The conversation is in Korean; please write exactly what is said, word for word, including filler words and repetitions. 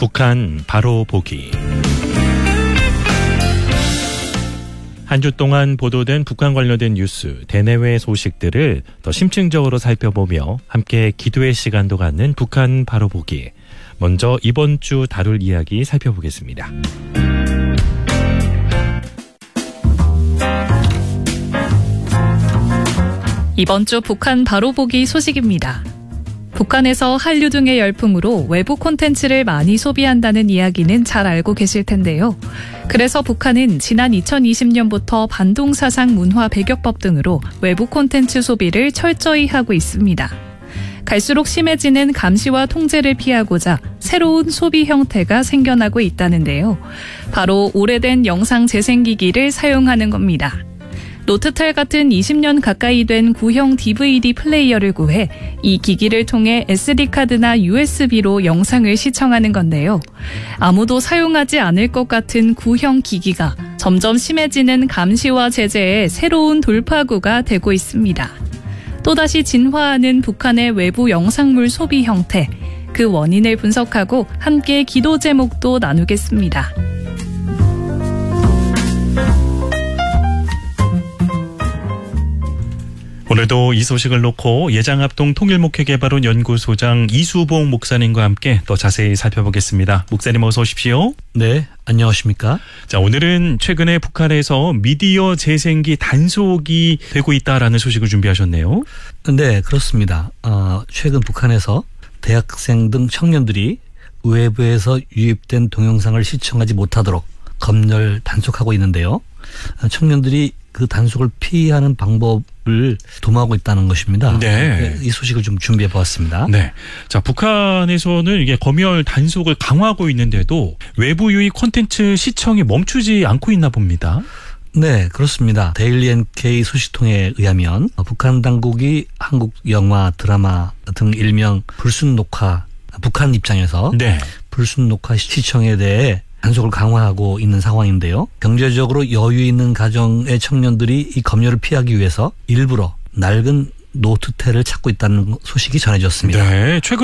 북한 바로 보기. 한 주 동안 보도된 북한 관련된 뉴스, 대내외 소식들을 더 심층적으로 살펴보며 함께 기도의 시간도 갖는 북한 바로 보기. 먼저 이번 주 다룰 이야기 살펴보겠습니다. 이번 주 북한 바로 보기 소식입니다. 북한에서 한류 등의 열풍으로 외부 콘텐츠를 많이 소비한다는 이야기는 잘 알고 계실 텐데요. 그래서 북한은 지난 이천이십 년부터 반동사상 문화 배격법 등으로 외부 콘텐츠 소비를 철저히 하고 있습니다. 갈수록 심해지는 감시와 통제를 피하고자 새로운 소비 형태가 생겨나고 있다는데요. 바로 오래된 영상 재생기기를 사용하는 겁니다. 노트텔 같은 이십 년 가까이 된 구형 디브이디 플레이어를 구해 이 기기를 통해 에스디카드나 유에스비로 영상을 시청하는 건데요. 아무도 사용하지 않을 것 같은 구형 기기가 점점 심해지는 감시와 제재의 새로운 돌파구가 되고 있습니다. 또다시 진화하는 북한의 외부 영상물 소비 형태, 그 원인을 분석하고 함께 기도 제목도 나누겠습니다. 오늘도 이 소식을 놓고 예장합동 통일목회개발원 연구소장 이수봉 목사님과 함께 더 자세히 살펴보겠습니다. 목사님 어서 오십시오. 네, 안녕하십니까? 자, 오늘은 최근에 북한에서 미디어 재생기 단속이 되고 있다라는 소식을 준비하셨네요. 네, 그렇습니다. 어, 최근 북한에서 대학생 등 청년들이 외부에서 유입된 동영상을 시청하지 못하도록 검열 단속하고 있는데요. 청년들이 그 단속을 피하는 방법을 도모하고 있다는 것입니다. 네. 이 소식을 좀 준비해 보았습니다. 네. 자, 북한에서는 이게 검열 단속을 강화하고 있는데도 외부 유입 콘텐츠 시청이 멈추지 않고 있나 봅니다. 네, 그렇습니다. 데일리 엔케이 소식통에 의하면 북한 당국이 한국 영화, 드라마 등 일명 불순 녹화, 북한 입장에서 네. 불순 녹화 시청에 대해 단속을 강화하고 있는 상황인데요. 경제적으로 여유 있는 가정의 청년들이 이 검열을 피하기 위해서 일부러 낡은 노트텔을 찾고 있다는 소식이 전해졌습니다. 네, 최근